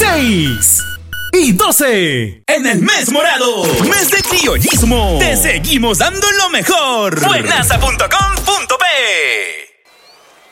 6 y 12. En el mes morado, mes de criollismo, te seguimos dando lo mejor. Buenaza.com.p